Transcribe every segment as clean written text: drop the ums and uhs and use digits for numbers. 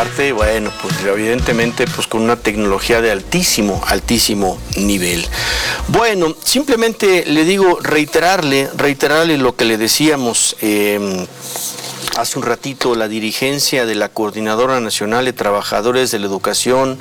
parte, bueno, pues evidentemente pues con una tecnología de altísimo nivel. Bueno, simplemente le digo, reiterarle lo que le decíamos hace un ratito. La dirigencia de la Coordinadora Nacional de Trabajadores de la Educación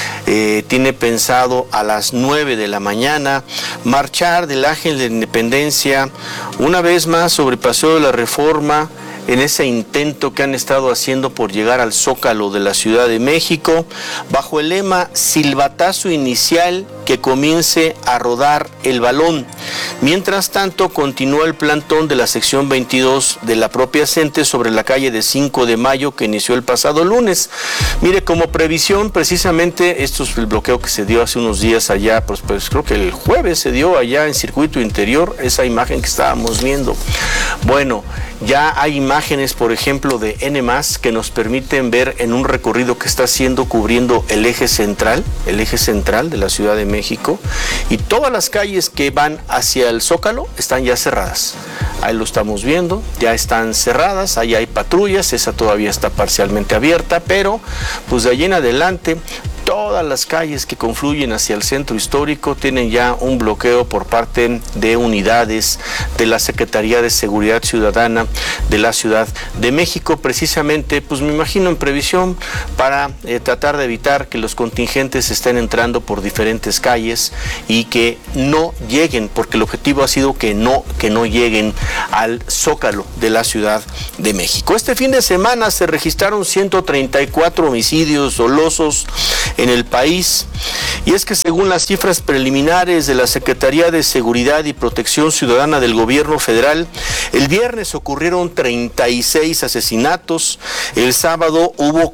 tiene pensado a las 9 de la mañana marchar del Ángel de la Independencia una vez más sobre Paseo de la Reforma, en ese intento que han estado haciendo por llegar al Zócalo de la Ciudad de México, bajo el lema silbatazo inicial, que comience a rodar el balón. Mientras tanto, continúa el plantón de la sección 22 de la propia CENTE sobre la calle de 5 de Mayo, que inició el pasado lunes. Mire, como previsión, precisamente esto es el bloqueo que se dio hace unos días allá, pues creo que el jueves se dio allá en Circuito Interior, esa imagen que estábamos viendo. Bueno, ya hay imágenes, por ejemplo, de N+, que nos permiten ver en un recorrido que está haciendo cubriendo el eje central de la Ciudad de México, y todas las calles que van hacia el Zócalo están ya cerradas. Ahí lo estamos viendo, ya están cerradas, ahí hay patrullas, esa todavía está parcialmente abierta, pero pues de allí en adelante todas las calles que confluyen hacia el centro histórico tienen ya un bloqueo por parte de unidades de la Secretaría de Seguridad Ciudadana de la Ciudad de México, precisamente, pues me imagino en previsión para tratar de evitar que los contingentes estén entrando por diferentes calles y que no lleguen, porque el objetivo ha sido que no lleguen al Zócalo de la Ciudad de México. Este fin de semana se registraron 134 homicidios dolosos en el país, y es que según las cifras preliminares de la Secretaría de Seguridad y Protección Ciudadana del Gobierno Federal, el viernes ocurrieron 36 asesinatos, el sábado hubo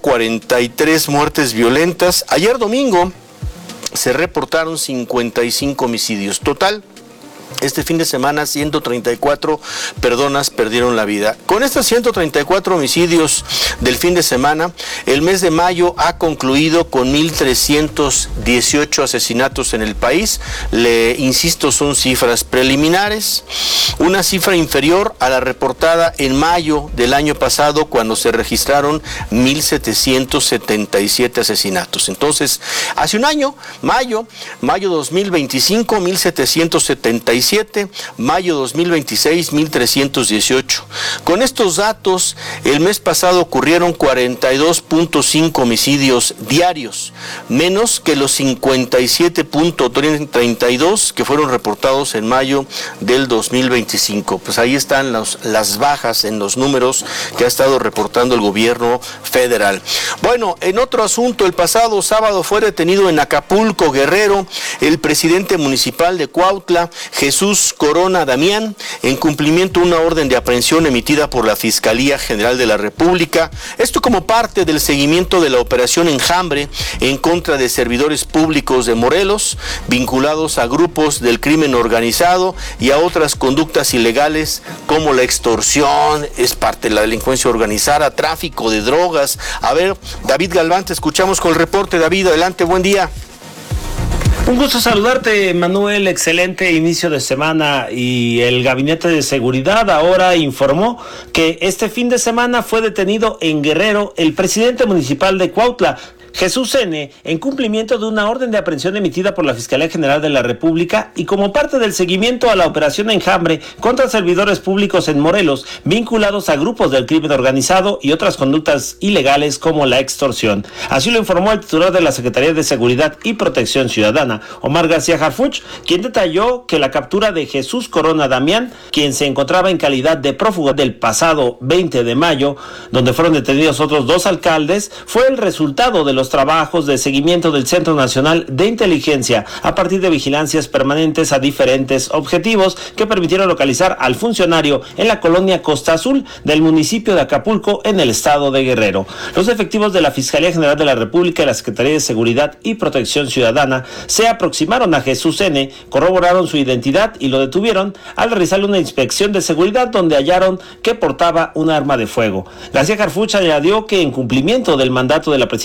43 muertes violentas, ayer domingo se reportaron 55 homicidios. Total, este fin de semana 134 personas perdieron la vida. Con estos 134 homicidios del fin de semana, el mes de mayo ha concluido con 1,318 asesinatos en el país. Le insisto, son cifras preliminares, una cifra inferior a la reportada en mayo del año pasado, cuando se registraron 1,777 asesinatos. Entonces, hace un año, mayo 2025, 1,777, mayo 2026, 1,318. Con estos datos, el mes pasado ocurrieron 42.5 homicidios diarios, menos que los 57.32 que fueron reportados en mayo del 2025. Pues ahí están las bajas en los números que ha estado reportando el gobierno federal. Bueno, en otro asunto, el pasado sábado fue detenido en Acapulco, Guerrero, el presidente municipal de Cuautla, Jesús Corona Damián, en cumplimiento de una orden de aprehensión emitida por la Fiscalía General de la República. Esto como parte del seguimiento de la operación Enjambre en contra de servidores públicos de Morelos, vinculados a grupos del crimen organizado y a otras conductas ilegales como la extorsión, es parte de la delincuencia organizada, tráfico de drogas. A ver, David Galván, te escuchamos con el reporte. David, adelante, buen día. Un gusto saludarte, Manuel, excelente inicio de semana. Y el Gabinete de Seguridad ahora informó que este fin de semana fue detenido en Guerrero el presidente municipal de Cuautla, Jesús N., en cumplimiento de una orden de aprehensión emitida por la Fiscalía General de la República y como parte del seguimiento a la operación Enjambre contra servidores públicos en Morelos, vinculados a grupos del crimen organizado y otras conductas ilegales como la extorsión. Así lo informó el titular de la Secretaría de Seguridad y Protección Ciudadana, Omar García Harfuch, quien detalló que la captura de Jesús Corona Damián, quien se encontraba en calidad de prófugo del pasado 20 de mayo, donde fueron detenidos otros 2 alcaldes, fue el resultado de los trabajos de seguimiento del Centro Nacional de Inteligencia a partir de vigilancias permanentes a diferentes objetivos que permitieron localizar al funcionario en la colonia Costa Azul del municipio de Acapulco, en el estado de Guerrero. Los efectivos de la Fiscalía General de la República y la Secretaría de Seguridad y Protección Ciudadana se aproximaron a Jesús N., corroboraron su identidad y lo detuvieron al realizarle una inspección de seguridad donde hallaron que portaba un arma de fuego. García Harfuch añadió que en cumplimiento del mandato de la Presidenta de la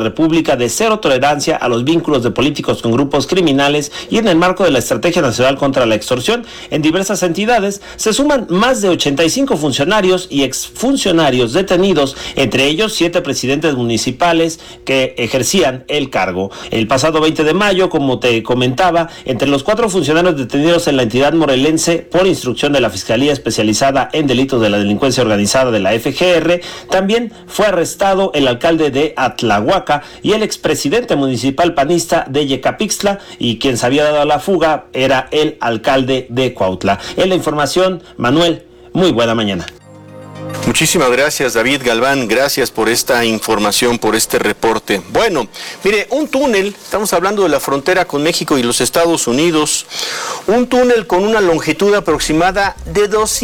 República de cero tolerancia a los vínculos de políticos con grupos criminales y en el marco de la Estrategia Nacional contra la Extorsión, en diversas entidades se suman más de 85 funcionarios y exfuncionarios detenidos, entre ellos 7 presidentes municipales que ejercían el cargo. El pasado 20 de mayo, como te comentaba, entre los 4 funcionarios detenidos en la entidad morelense por instrucción de la Fiscalía Especializada en Delitos de la Delincuencia Organizada de la FGR, también fue arrestado el alcalde de Atlahuaca y el expresidente municipal panista de Yecapixtla, y quien se había dado a la fuga era el alcalde de Cuautla. En la información, Manuel, muy buena mañana. Muchísimas gracias, David Galván, gracias por esta información, por este reporte. Bueno, mire, un túnel, estamos hablando de la frontera con México y los Estados Unidos, un túnel con una longitud aproximada de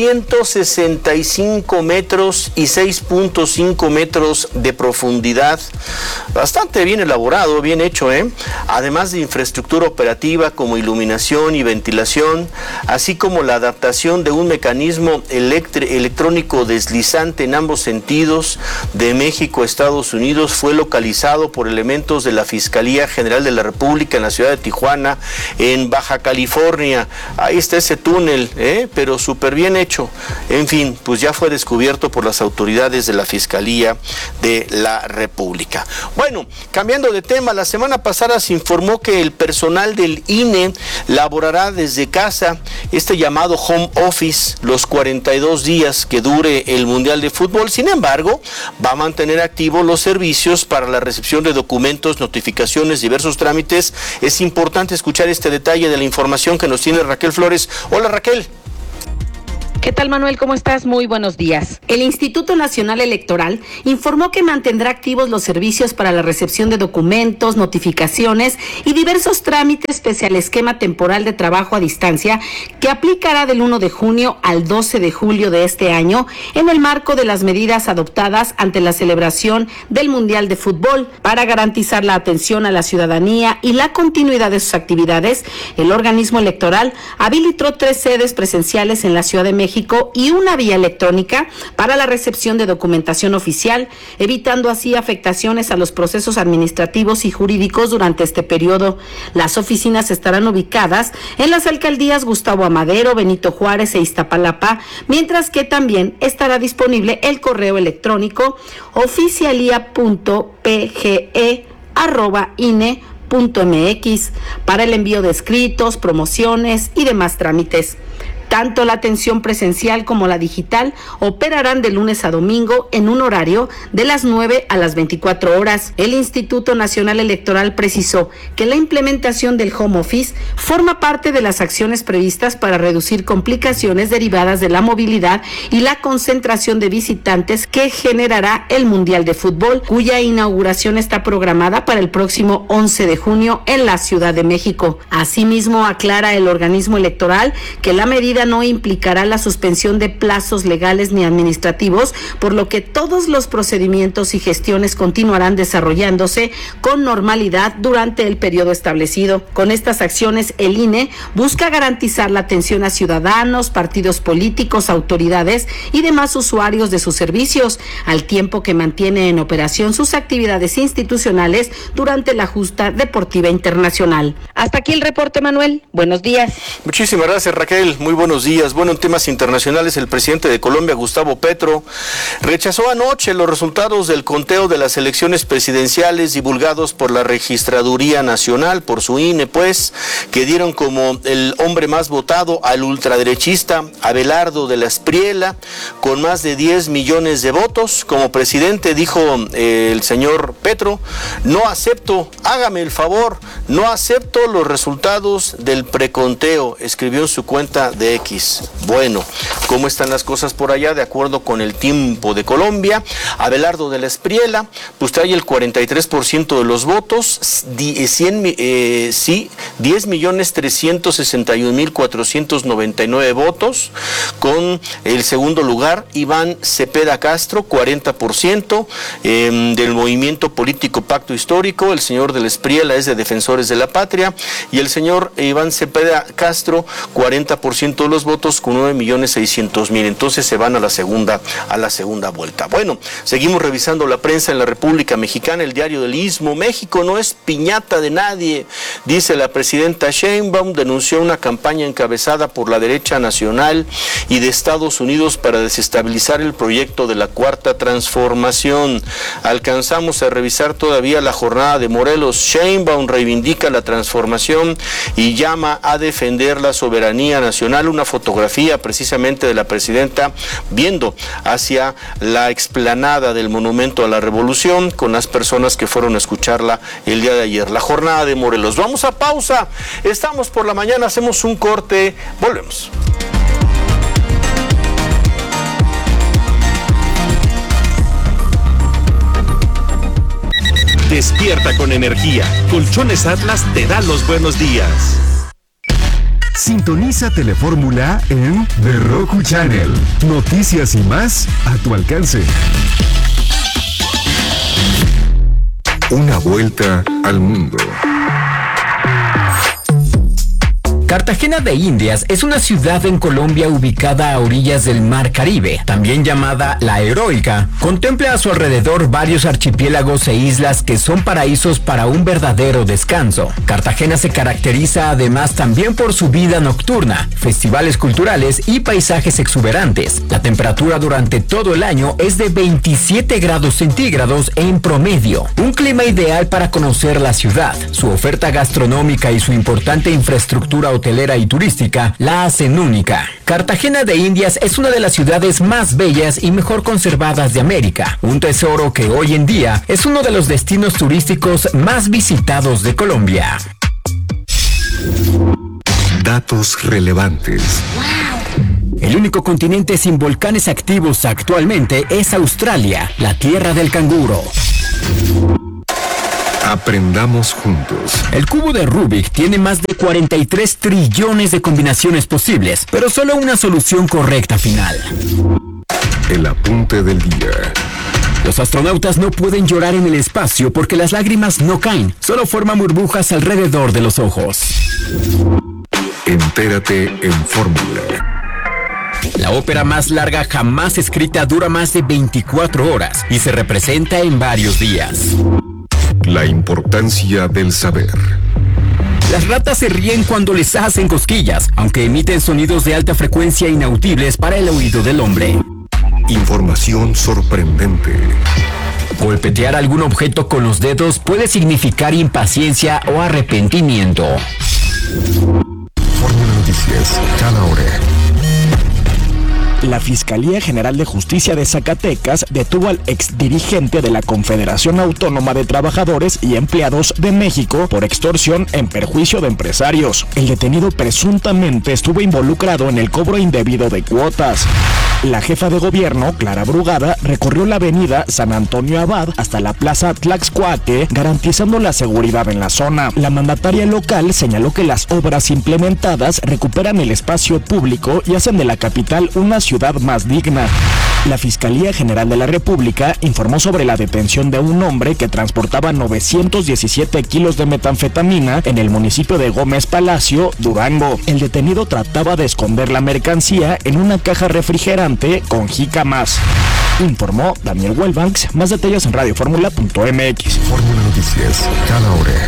265 metros y 6.5 metros de profundidad, bastante bien elaborado, bien hecho, además de infraestructura operativa como iluminación y ventilación, así como la adaptación de un mecanismo electrónico deslizante en ambos sentidos de México a Estados Unidos, fue localizado por elementos de la Fiscalía General de la República en la ciudad de Tijuana, en Baja California. Ahí está ese túnel, pero súper bien hecho. En fin, pues ya fue descubierto por las autoridades de la Fiscalía de la República. Bueno, cambiando de tema, la semana pasada se informó que el personal del INE laborará desde casa, este llamado home office, los 42 días que dure el Mundial de Fútbol. Sin embargo, va a mantener activos los servicios para la recepción de documentos, notificaciones, diversos trámites. Es importante escuchar este detalle de la información que nos tiene Raquel Flores. Hola, Raquel. ¿Qué tal, Manuel? ¿Cómo estás? Muy buenos días. El Instituto Nacional Electoral informó que mantendrá activos los servicios para la recepción de documentos, notificaciones y diversos trámites pese al esquema temporal de trabajo a distancia que aplicará del 1 de junio al 12 de julio de este año en el marco de las medidas adoptadas ante la celebración del Mundial de Fútbol. Para garantizar la atención a la ciudadanía y la continuidad de sus actividades, el organismo electoral habilitó 3 sedes presenciales en la Ciudad de México y una vía electrónica para la recepción de documentación oficial, evitando así afectaciones a los procesos administrativos y jurídicos durante este periodo. Las oficinas estarán ubicadas en las alcaldías Gustavo Amadero, Benito Juárez e Iztapalapa, mientras que también estará disponible el correo electrónico oficialia.pge@ine.mx para el envío de escritos, promociones y demás trámites. Tanto la atención presencial como la digital operarán de lunes a domingo en un horario de las 9 a las 24 horas. El Instituto Nacional Electoral precisó que la implementación del home office forma parte de las acciones previstas para reducir complicaciones derivadas de la movilidad y la concentración de visitantes que generará el Mundial de Fútbol, cuya inauguración está programada para el próximo 11 de junio en la Ciudad de México. Asimismo, aclara el organismo electoral que la medida no implicará la suspensión de plazos legales ni administrativos, por lo que todos los procedimientos y gestiones continuarán desarrollándose con normalidad durante el periodo establecido. Con estas acciones, el INE busca garantizar la atención a ciudadanos, partidos políticos, autoridades y demás usuarios de sus servicios, al tiempo que mantiene en operación sus actividades institucionales durante la justa deportiva internacional. Hasta aquí el reporte, Manuel. Buenos días. Muchísimas gracias, Raquel. Muy buenos días. Bueno, en temas internacionales, el presidente de Colombia, Gustavo Petro, rechazó anoche los resultados del conteo de las elecciones presidenciales divulgados por la Registraduría Nacional, por su INE, que dieron como el hombre más votado al ultraderechista Abelardo de la Espriella, con más de 10 millones de votos. Como presidente, dijo el señor Petro: no acepto, hágame el favor, no acepto los resultados del preconteo, escribió en su cuenta de X. Bueno, ¿cómo están las cosas por allá? De acuerdo con el Tiempo de Colombia, Abelardo de la Espriella pues trae el 43% de los votos, 10.361.499 votos. Con el segundo lugar, Iván Cepeda Castro, 40% del movimiento político Pacto Histórico. El señor de la Espriella es de Defensores de la Patria y el señor Iván Cepeda Castro, 40% aumentó los votos con 9.600.000. Entonces se van a la segunda vuelta. Bueno, seguimos revisando la prensa en la República Mexicana. El Diario del Istmo: México no es piñata de nadie, dice la presidenta Sheinbaum. Denunció una campaña encabezada por la derecha nacional y de Estados Unidos para desestabilizar el proyecto de la Cuarta Transformación. Alcanzamos a revisar todavía la jornada de Morelos. Sheinbaum reivindica la transformación y llama a defender la soberanía nacional. Una fotografía precisamente de la presidenta viendo hacia la explanada del Monumento a la Revolución con las personas que fueron a escucharla el día de ayer. La jornada de Morelos. Vamos a pausa. Estamos por la mañana, hacemos un corte, volvemos. Despierta con energía. Colchones Atlas te da los buenos días. Sintoniza Telefórmula en The Roku Channel. Noticias y más a tu alcance. Una vuelta al mundo. Cartagena de Indias es una ciudad en Colombia ubicada a orillas del Mar Caribe, también llamada La Heroica. Contempla a su alrededor varios archipiélagos e islas que son paraísos para un verdadero descanso. Cartagena se caracteriza además también por su vida nocturna, festivales culturales y paisajes exuberantes. La temperatura durante todo el año es de 27 grados centígrados en promedio. Un clima ideal para conocer la ciudad. Su oferta gastronómica y su importante infraestructura hotelera y turística la hacen única. Cartagena de Indias es una de las ciudades más bellas y mejor conservadas de América, un tesoro que hoy en día es uno de los destinos turísticos más visitados de Colombia. Datos relevantes. El único continente sin volcanes activos actualmente es Australia, la tierra del canguro. Aprendamos juntos. El cubo de Rubik tiene más de 43 trillones de combinaciones posibles, pero solo una solución correcta final. El apunte del día. Los astronautas no pueden llorar en el espacio porque las lágrimas no caen, solo forman burbujas alrededor de los ojos. Entérate en Fórmula. La ópera más larga jamás escrita dura más de 24 horas y se representa en varios días. La importancia del saber. Las ratas se ríen cuando les hacen cosquillas, aunque emiten sonidos de alta frecuencia inaudibles para el oído del hombre. Información sorprendente. Golpetear algún objeto con los dedos puede significar impaciencia o arrepentimiento. Fórmula Noticias, cada hora. La Fiscalía General de Justicia de Zacatecas detuvo al exdirigente de la Confederación Autónoma de Trabajadores y Empleados de México por extorsión en perjuicio de empresarios. El detenido presuntamente estuvo involucrado en el cobro indebido de cuotas. La jefa de gobierno, Clara Brugada, recorrió la avenida San Antonio Abad hasta la plaza Tlaxcuaque, garantizando la seguridad en la zona. La mandataria local señaló que las obras implementadas recuperan el espacio público y hacen de la capital una ciudad más digna. La Fiscalía General de la República informó sobre la detención de un hombre que transportaba 917 kilos de metanfetamina en el municipio de Gómez Palacio, Durango. El detenido trataba de esconder la mercancía en una caja refrigerante con jícamas. Informó Daniel Huelbanks. Más detalles en radioformula.mx. Fórmula Noticias, cada hora.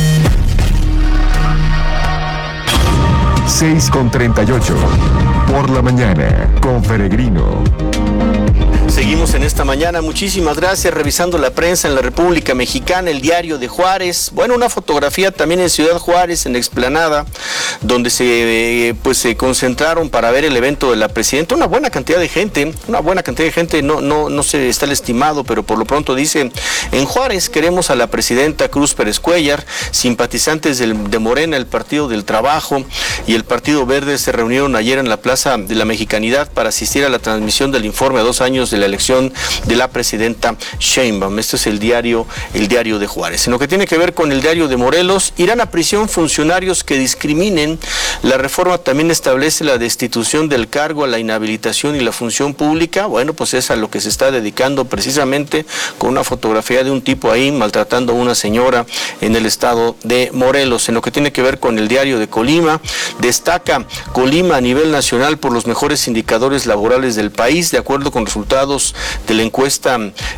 6:38. Por la mañana, con Peregrino. Seguimos en esta mañana, muchísimas gracias, revisando la prensa en la República Mexicana, el Diario de Juárez. Bueno, una fotografía también en Ciudad Juárez, en la explanada, donde se concentraron para ver el evento de la presidenta. Una buena cantidad de gente, no se está el estimado, pero por lo pronto dice: en Juárez queremos a la presidenta Cruz Pérez Cuéllar. Simpatizantes de Morena, el Partido del Trabajo y el Partido Verde se reunieron ayer en la Plaza de la Mexicanidad para asistir a la transmisión del informe a 2 años del la elección de la presidenta Sheinbaum. Este es el diario de Juárez. En lo que tiene que ver con el diario de Morelos, irán a prisión funcionarios que discriminen. La reforma también establece la destitución del cargo a la inhabilitación y la función pública. Bueno, pues es a lo que se está dedicando precisamente, con una fotografía de un tipo ahí maltratando a una señora en el estado de Morelos. En lo que tiene que ver con el diario de Colima, destaca Colima a nivel nacional por los mejores indicadores laborales del país, de acuerdo con resultados de la encuesta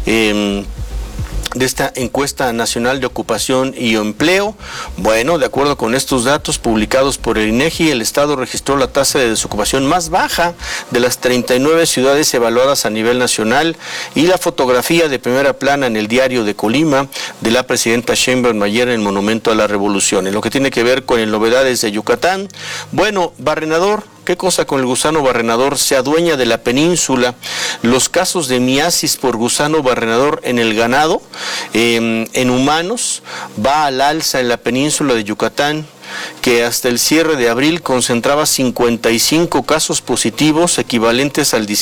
de esta encuesta nacional de ocupación y empleo. Bueno, de acuerdo con estos datos publicados por el INEGI, el estado registró la tasa de desocupación más baja de las 39 ciudades evaluadas a nivel nacional, y la fotografía de primera plana en el diario de Colima de la presidenta Sheinbaum ayer en el Monumento a la Revolución. En lo que tiene que ver con el novedades de Yucatán, bueno, Barrenador, ¿qué cosa con el gusano barrenador? Se adueña de la península. Los casos de miasis por gusano barrenador en el ganado, en humanos, va al alza en la península de Yucatán, que hasta el cierre de abril concentraba 55 casos positivos, equivalentes al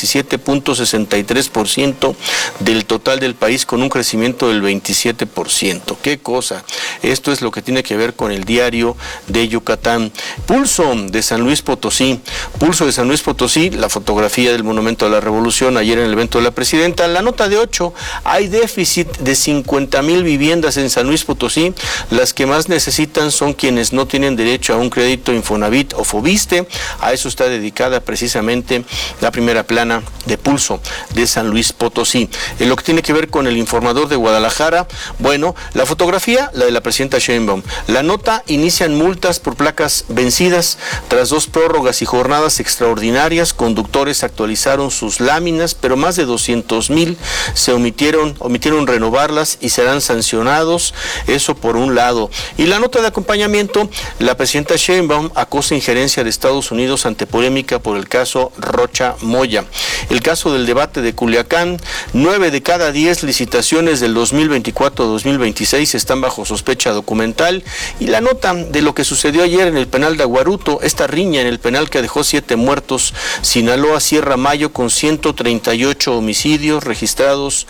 17.63% del total del país, con un crecimiento del 27%. ¿Qué cosa? Esto es lo que tiene que ver con el diario de Yucatán. Pulso de San Luis Potosí. Pulso de San Luis Potosí, la fotografía del Monumento a la Revolución ayer en el evento de la presidenta. La nota de 8, hay déficit de 50,000 viviendas en San Luis Potosí. Las que más necesitan son quienes no tienen derecho a un crédito Infonavit o Fobiste. A eso está dedicada precisamente la primera plana de Pulso de San Luis Potosí. En lo que tiene que ver con el Informador de Guadalajara, bueno, la fotografía, la de la presidenta Sheinbaum. La nota, inician multas por placas vencidas. Tras 2 prórrogas y jornadas extraordinarias, conductores actualizaron sus láminas, pero más de 200,000 se omitieron renovarlas y serán sancionados. Eso por un lado. Y la nota de acompañamiento, la presidenta Sheinbaum acosa injerencia de Estados Unidos ante polémica por el caso Rocha Moya. El caso del debate de Culiacán, 9 de cada 10 licitaciones del 2024-2026 están bajo sospecha documental. Y la nota de lo que sucedió ayer en el penal de Aguaruto, esta riña en el penal que dejó 7 muertos. Sinaloa cierra mayo con 138 homicidios registrados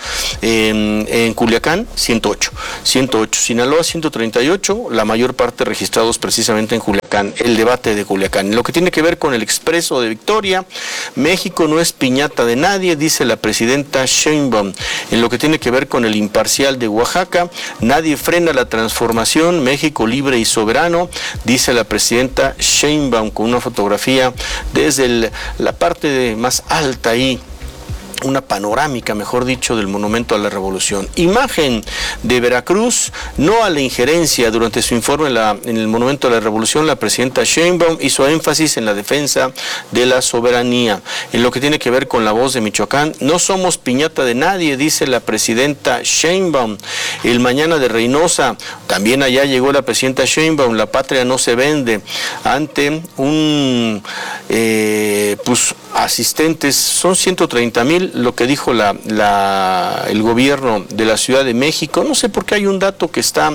en Culiacán, 108. Sinaloa 138, la mayor parte registrados precisamente en Culiacán, el debate de Culiacán. En lo que tiene que ver con el Expreso de Victoria, México no es piñata de nadie, dice la presidenta Sheinbaum. En lo que tiene que ver con el Imparcial de Oaxaca, nadie frena la transformación, México libre y soberano, dice la presidenta Sheinbaum, con una fotografía desde la parte más alta ahí, una panorámica, mejor dicho, del Monumento a la Revolución. Imagen de Veracruz, no a la injerencia. Durante su informe en el Monumento a la Revolución, la presidenta Sheinbaum hizo énfasis en la defensa de la soberanía. En lo que tiene que ver con La Voz de Michoacán, no somos piñata de nadie, dice la presidenta Sheinbaum. El Mañana de Reynosa, también allá llegó la presidenta Sheinbaum, la patria no se vende, ante un asistentes, son 130,000, lo que dijo el gobierno de la Ciudad de México. No sé por qué hay un dato que está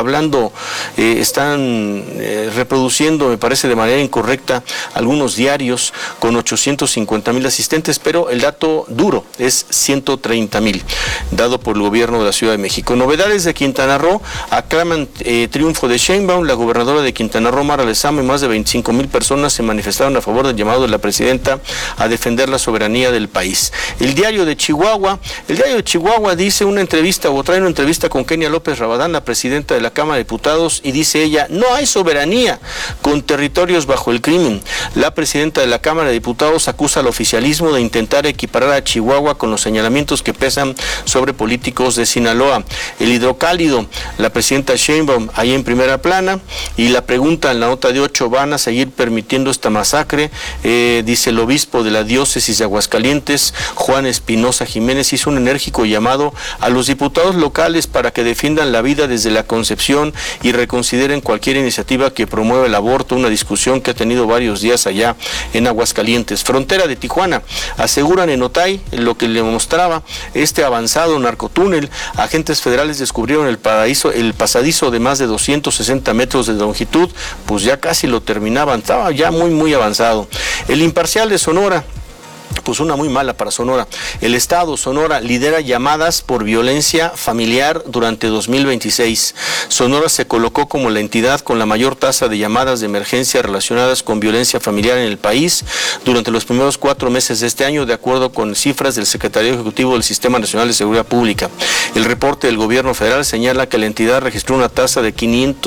están reproduciendo, me parece de manera incorrecta, algunos diarios con 850,000 asistentes, pero el dato duro es 130,000, dado por el gobierno de la Ciudad de México. Novedades de Quintana Roo, aclaman triunfo de Sheinbaum. La gobernadora de Quintana Roo, Mara Lezama, y más de 25,000 personas se manifestaron a favor del llamado de la presidenta a defender la soberanía del país. El diario de Chihuahua dice trae una entrevista con Kenia López Rabadán, la presidenta de la Cámara de Diputados, y dice ella: no hay soberanía con territorios bajo el crimen. La presidenta de la Cámara de Diputados acusa al oficialismo de intentar equiparar a Chihuahua con los señalamientos que pesan sobre políticos de Sinaloa. El hidrocálido, la presidenta Sheinbaum ahí en primera plana, y la pregunta en la nota de 8: ¿van a seguir permitiendo esta masacre? Dice el obispo de la diócesis de Aguascalientes, Juan Espinosa Jiménez, hizo un enérgico llamado a los diputados locales para que defiendan la vida desde la concepción y reconsideren cualquier iniciativa que promueva el aborto, una discusión que ha tenido varios días allá en Aguascalientes. Frontera de Tijuana, aseguran en Otay lo que le mostraba este avanzado narcotúnel. Agentes federales descubrieron el pasadizo de más de 260 metros de longitud, pues ya casi lo terminaban, estaba ya muy avanzado. El Imparcial de Sonora, Pues una muy mala para Sonora. El estado Sonora lidera llamadas por violencia familiar durante 2026. Sonora se colocó como la entidad con la mayor tasa de llamadas de emergencia relacionadas con violencia familiar en el país durante los primeros 4 meses de este año, de acuerdo con cifras del Secretario Ejecutivo del Sistema Nacional de Seguridad Pública. El reporte del gobierno federal señala que la entidad registró una tasa de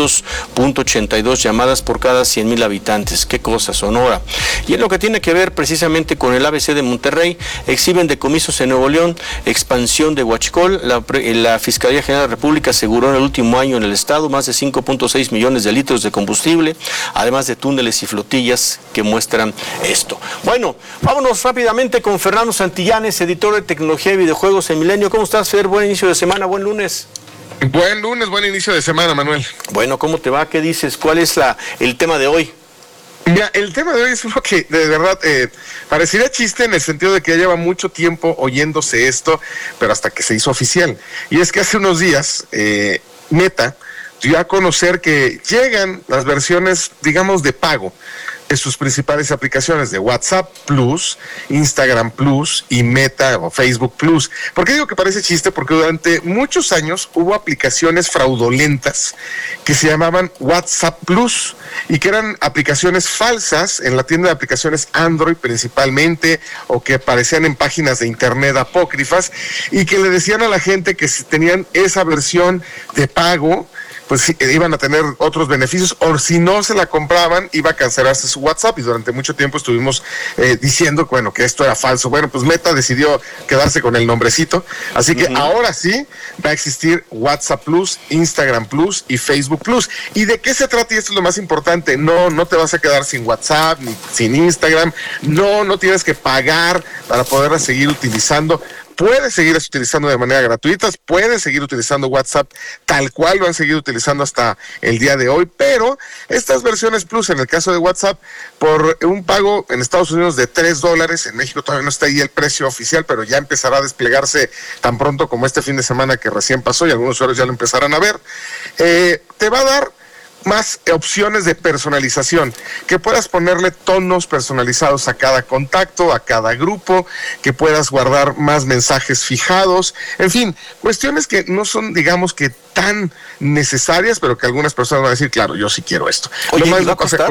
500.82 llamadas por cada 100,000 habitantes. ¿Qué cosa, Sonora? Y en lo que tiene que ver precisamente con el ABC de Monterrey, exhiben decomisos en Nuevo León, expansión de huachicol. La Fiscalía General de la República aseguró en el último año en el estado más de 5.6 millones de litros de combustible, además de túneles y flotillas que muestran esto. Bueno, vámonos rápidamente con Fernando Santillanes, editor de tecnología y videojuegos en Milenio. ¿Cómo estás, Fer? Buen inicio de semana, buen lunes. Buen lunes, buen inicio de semana, Manuel. Bueno, ¿cómo te va? ¿Qué dices? ¿Cuál es el tema de hoy? Mira, el tema de hoy es uno que de verdad parecería chiste en el sentido de que ya lleva mucho tiempo oyéndose esto, pero hasta que se hizo oficial. Y es que hace unos días Meta dio a conocer que llegan las versiones, digamos, de pago de sus principales aplicaciones de WhatsApp Plus, Instagram Plus y Meta o Facebook Plus. ¿Por qué digo que parece chiste? Porque durante muchos años hubo aplicaciones fraudulentas que se llamaban WhatsApp Plus y que eran aplicaciones falsas en la tienda de aplicaciones Android principalmente, o que aparecían en páginas de internet apócrifas y que le decían a la gente que si tenían esa versión de pago, pues sí, iban a tener otros beneficios, o si no se la compraban, iba a cancelarse su WhatsApp, y durante mucho tiempo estuvimos diciendo, bueno, que esto era falso. Bueno, pues Meta decidió quedarse con el nombrecito, así que ahora sí va a existir WhatsApp Plus, Instagram Plus y Facebook Plus. ¿Y de qué se trata? Y esto es lo más importante: no te vas a quedar sin WhatsApp, ni sin Instagram, no tienes que pagar para poderla seguir utilizando. Puedes seguir utilizando de manera gratuita, puedes seguir utilizando WhatsApp tal cual lo han seguido utilizando hasta el día de hoy, pero estas versiones Plus, en el caso de WhatsApp, por un pago en Estados Unidos de $3, en México todavía no está ahí el precio oficial, pero ya empezará a desplegarse tan pronto como este fin de semana que recién pasó, y algunos usuarios ya lo empezarán a ver, te va a dar más opciones de personalización, que puedas ponerle tonos personalizados a cada contacto, a cada grupo, que puedas guardar más mensajes fijados, en fin, cuestiones que no son, digamos, que tan necesarias, pero que algunas personas van a decir, claro, yo sí quiero esto. Oye, ¿y va a costar?